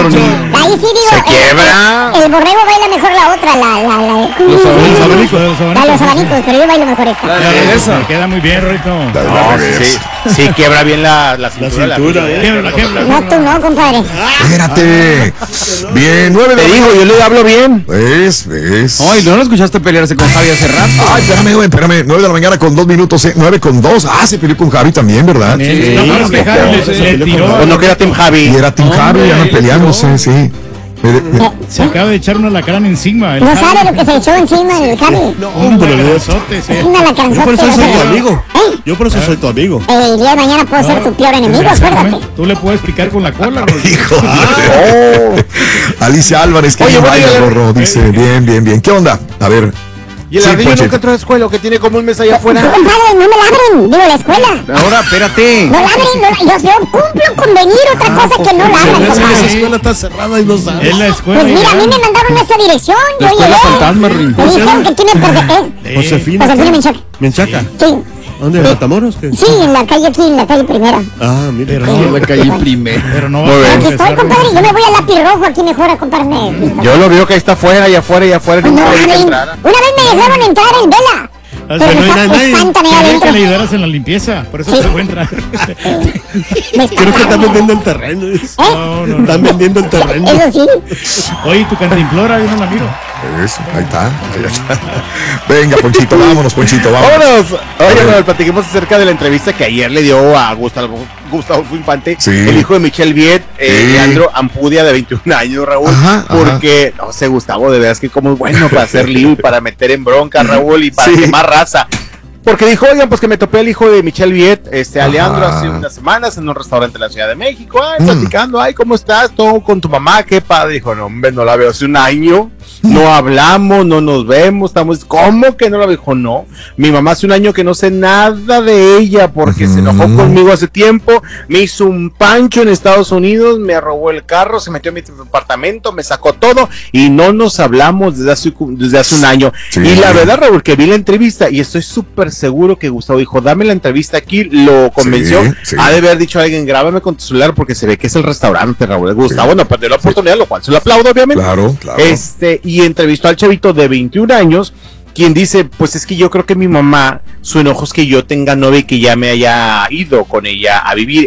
Ahí sí digo, se quiebra. El borrego baila mejor la otra, los abanicos, pero yo bailo mejor esta. Esa queda muy bien, Rito. Sí, quiebra bien la cintura. La quiebra. No, tú no, compadre. Espérate. Bien, 9 de Te la digo, yo le hablo bien. ¿Ves? Ay, ¿no lo escuchaste pelearse con Javi hace rato? Ay, espérame. 9 de la mañana con 2 minutos, 9 con 2. Ah, se peleó con Javi también, ¿verdad? Sí, le tiró. O no que era Team Javi. Y era Team Javi, andan peleándose, sí. Se acaba de echar un alacrán encima. No sabe lo que se echó encima el Javi. Un alacranzote, sí. Un alacranzote. Yo por eso soy tu amigo. ¿Eh? Yo por eso soy tu amigo. El día de mañana puedo ser tu peor enemigo, acuérdate. Tú le puedes picar con la cola, Rorro. Hijo. Alicia Álvarez, que baila, Rorro, dice, bien. ¿Qué onda? A ver. Y el ardillo nunca entró a la escuela, que tiene como un mes allá afuera. Compadre, no me labren, digo, la escuela. Ahora, espérate. No labren, yo cumplo con venir, otra cosa que no labren, Esa compadre. escuela está cerrada y no sabes. Es la escuela. Pues mira, a mí me mandaron a esa dirección, yo escuela llegué. fantasma, Rin. Me dijeron que tiene Josefina. Josefina Menchaca. ¿Menchaca? Sí. ¿Dónde? ¿En Matamoros? ¿Qué? Sí, en la calle aquí, en la calle primera. Ah, mira. En la calle primero. Pero no Muy bien. Aquí estoy, compadre, yo me voy al lápiz rojo aquí mejor a comprarme. Yo lo veo que ahí está afuera y afuera. No, nunca le dije Javi, entrar. una vez me dejaron entrar en vela. Pero me espantan ahí Quería que adentro. le ayudaras en la limpieza, por eso te dejó entrar. Me Creo que están espantan. vendiendo el terreno. No. Están vendiendo el terreno. Eso sí. Oye, tu cantimplora, yo no la miro. Eso, ahí está. Venga, Ponchito, vámonos, Ponchito, Vámonos. Oye, bueno, platiquemos acerca de la entrevista que ayer le dio a Gustavo Infante, Sí. el hijo de Michelle Viet, Leandro Ampudia, de 21 años, Raúl. Ajá. Porque, no sé, Gustavo, de veras que como es bueno para hacer lío y para meter en bronca, Raúl, y para quemar raza. Porque dijo, oigan, pues que me topé al hijo de Michelle Viet, a Leandro, hace unas semanas en un restaurante de la Ciudad de México. Platicando, ¿cómo estás? ¿Todo con tu mamá? ¿Qué padre? Dijo, no, hombre, no la veo hace un año. No hablamos, no nos vemos, ¿cómo que no la veo? Dijo, no, mi mamá hace un año que no sé nada de ella porque se enojó conmigo hace tiempo, me hizo un pancho en Estados Unidos, me robó el carro, se metió en mi departamento, me sacó todo y no nos hablamos desde hace un año. Sí. Y la verdad, Raúl, que vi la entrevista y estoy súper seguro que Gustavo dijo, dame la entrevista aquí, lo convenció, Sí. ha de haber dicho a alguien, grábame con tu celular porque se ve que es el restaurante, Raúl. Gustavo no perdió la oportunidad, lo cual se lo aplaudo, obviamente. Claro. Y entrevistó al chavito de 21 años, quien dice, pues es que yo creo que mi mamá, su enojo es que yo tenga novia y que ya me haya ido con ella a vivir.